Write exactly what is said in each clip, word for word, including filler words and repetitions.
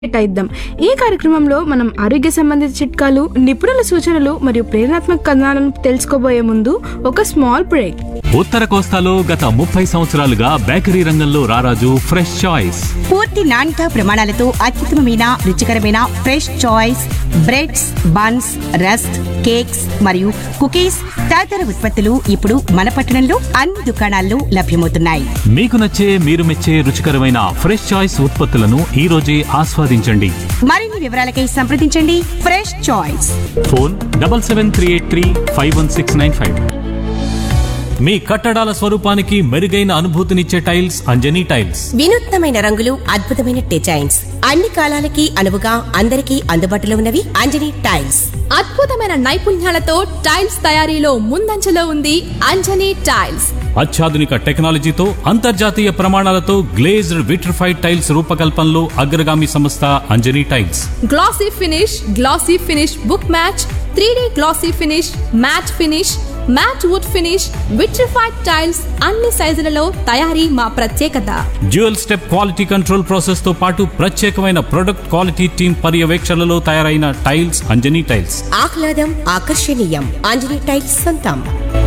ఇద్దాం. ఈ కార్యక్రమంలో మనం ఆరోగ్య సంబంధిత చిట్కాలు, నిపుణుల సూచనలు మరియు ప్రేరణాత్మక కథనాలను తెలుసుకోబోయే ముందు ఒక స్మాల్ బ్రేక్. ఉత్తర కోస్తాలో గత ముప్పై సంవత్సరాలుగా బేకరీ రంగంలో రారాజు ఫ్రెష్ చాయిస్. పూర్తి నాణ్యత ప్రమాణాలతో అత్యుత్తమమైన రుచికరమైన fresh choice breads, buns, rusk, cakes మరియు కుకీస్ తదితర ఉత్పత్తులు ఇప్పుడు మన పట్టణంలో అన్ని దుకాణాల్లో లభ్యమవుతున్నాయి. మీకు నచ్చే మీరు మెచ్చే రుచికరమైన ఫ్రెష్ చాయిస్ ఉత్పత్తులను ఈ రోజే ఆస్వాదించండి. మరిన్ని వివరాలకై సంప్రదించండి fresh choice. Phone double seven three eight three five one six nine five. మీ కట్టడాల స్వరూపానికి మెరుగైన అనుభూతినిచ్చే టైల్స్ అంజనీ టైల్స్. వినూత్నమైన రంగులు, అద్భుతమైన డిజైన్స్, అన్ని కాలాలకి అనువుగా అందరికీ అందుబాటులో ఉన్నవి అంజనీ టైల్స్. అద్భుతమైన నైపుణ్యాలతో టైల్స్ తయారీలో ముందంజలో ఉంది అంజనీ టైల్స్. అత్యాధునిక టెక్నాలజీతో అంతర్జాతీయ ప్రమాణాలతో గ్లేజ్డ్ విట్రిఫైడ్ టైల్స్ రూపకల్పనలో అగ్రగామి సంస్థ Anjani tiles. Glossy finish, glossy finish book match, three D glossy finish, mat finish, mat would finish, vitrified tiles అన్ని సైజులలో తయారీ మా ప్రత్యేకత. Dual step quality control process తో పాటు ప్రత్యేకమైన ప్రొడక్ట్ క్వాలిటీ టీమ్ పర్యవేక్షణలో తయారైన టైల్స్ అంజనీ టైల్స్. ఆహ్లాదం, ఆకర్షణీయం, అంజనీ టైల్స్ సొంతం.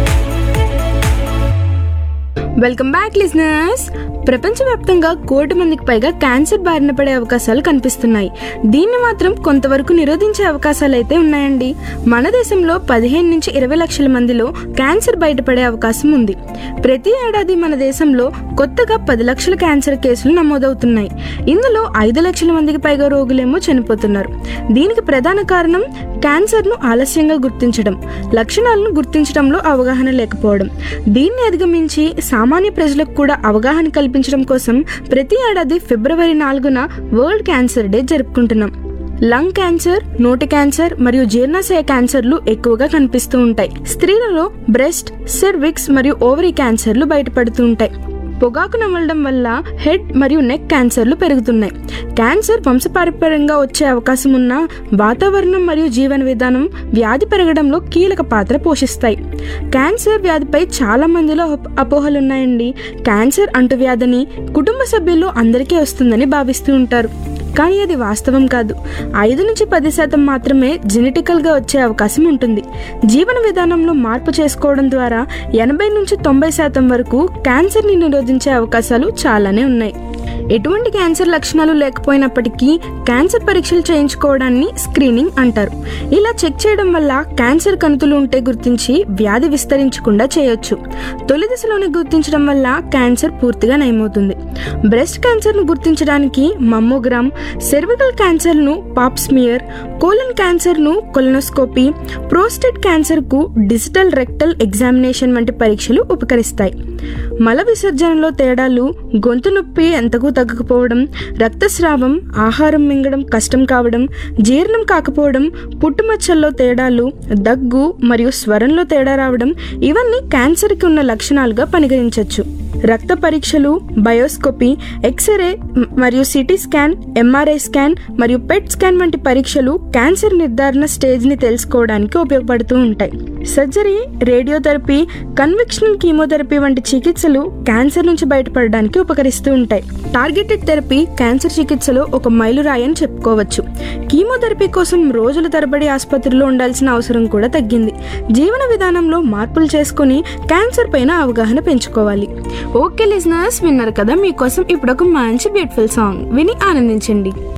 Welcome back listeners. ప్రపంచవ్యాప్తంగా కోటి మందికి పైగా క్యాన్సర్ బారిన పడే అవకాశాలు కనిపిస్తున్నాయి. దీన్ని మాత్రం కొంతవరకు నిరోధించే అవకాశాలు అయితే ఉన్నాయండి. మన దేశంలో పదిహేను నుంచి ఇరవై లక్షల మందిలో క్యాన్సర్ బయటపడే అవకాశం ఉంది. ప్రతి ఏడాది మన దేశంలో కొత్తగా పది లక్షల క్యాన్సర్ కేసులు నమోదవుతున్నాయి. ఇందులో ఐదు లక్షల మందికి పైగా రోగులేమో చనిపోతున్నారు. దీనికి ప్రధాన కారణం క్యాన్సర్ను ఆలస్యంగా గుర్తించడం, లక్షణాలను గుర్తించడంలో అవగాహన లేకపోవడం. దీన్ని అధిగమించి సామాన్య ప్రజలకు కూడా అవగాహన కల్పించడం కోసం ప్రతి ఏడాది ఫిబ్రవరి నాలుగున వరల్డ్ క్యాన్సర్ డే జరుపుకుంటున్నాం. లంగ్ క్యాన్సర్, నోటి క్యాన్సర్ మరియు జీర్ణాశయ క్యాన్సర్లు ఎక్కువగా కనిపిస్తూ ఉంటాయి. స్త్రీలలో బ్రెస్ట్, సెర్విక్స్ మరియు ఓవరీ క్యాన్సర్లు బయటపడుతూ ఉంటాయి. పొగాకు నమలడం వల్ల హెడ్ మరియు నెక్ క్యాన్సర్లు పెరుగుతున్నాయి. క్యాన్సర్ వంశపారంపర్యంగా వచ్చే అవకాశం ఉన్న వాతావరణం మరియు జీవన విధానం వ్యాధి పెరగడంలో కీలక పాత్ర పోషిస్తాయి. క్యాన్సర్ వ్యాధిపై చాలా మందిలో అపోహలున్నాయండి. క్యాన్సర్ అంటువ్యాధిని కుటుంబ సభ్యుల్లో అందరికీ వస్తుందని భావిస్తూ ఉంటారు. కానీ అది వాస్తవం కాదు. ఐదు నుంచి పది శాతం మాత్రమే జెనెటికల్గా వచ్చే అవకాశం ఉంటుంది. జీవన విధానంలో మార్పు చేసుకోవడం ద్వారా ఎనభై నుంచి తొంభై శాతం వరకు క్యాన్సర్ని నిరోధించే అవకాశాలు చాలానే ఉన్నాయి. ఎటువంటి క్యాన్సర్ లక్షణాలు లేకపోయినప్పటికీ క్యాన్సర్ పరీక్షలు చేయించుకోవడాన్ని స్క్రీనింగ్ అంటారు. ఇలా చెక్ చేయడం వల్ల క్యాన్సర్ కణుతులు ఉంటే గుర్తించి వ్యాధి విస్తరించకుండా చేయొచ్చు. తొలి దశలోనే గుర్తించడం వల్ల క్యాన్సర్ పూర్తిగా నయమవుతుంది. బ్రెస్ట్ క్యాన్సర్ను గుర్తించడానికి mammogram, cervical క్యాన్సర్ను Pap smear, colon క్యాన్సర్ను colonoscopy, prostate క్యాన్సర్కు digital rectal examination వంటి పరీక్షలు ఉపకరిస్తాయి. మల విసర్జనలో తేడాలు, గొంతు నొప్పి ఎంతకు తగ్గకపోవడం, రక్తస్రావం, ఆహారం మింగడం కష్టం కావడం, జీర్ణం కాకపోవడం, పుట్టుమచ్చల్లో తేడాలు, దగ్గు మరియు స్వరంలో తేడా రావడం ఇవన్నీ క్యాన్సర్కి ఉన్న లక్షణాలుగా పరిగణించవచ్చు. రక్త పరీక్షలు, బయోస్కోపీ, ఎక్స్రే మరియు సిటీ స్కాన్, ఎంఆర్ఐ స్కాన్ మరియు పెట్ స్కాన్ వంటి పరీక్షలు క్యాన్సర్ నిర్ధారణ స్టేజ్ని తెలుసుకోవడానికి ఉపయోగపడుతూ ఉంటాయి. సర్జరీ, రేడియోథెరపీ, కన్వెన్షనల్ కీమోథెరపీ వంటి చికిత్సలు క్యాన్సర్ నుంచి బయటపడడానికి ఉపకరిస్తూ ఉంటాయి. టార్గెటెడ్ థెరపీ క్యాన్సర్ చికిత్సలో ఒక మైలురాయి అని చెప్పుకోవచ్చు. కీమోథెరపీ కోసం రోజుల తరబడి ఆసుపత్రిలో ఉండాల్సిన అవసరం కూడా తగ్గింది. జీవన విధానంలో మార్పులు చేసుకుని క్యాన్సర్ పైన అవగాహన పెంచుకోవాలి. ఓకే లిజనర్స్, విన్నారు కదా, మీకోసం ఇప్పుడు ఒక మంచి బ్యూటిఫుల్ సాంగ్ విని ఆనందించండి.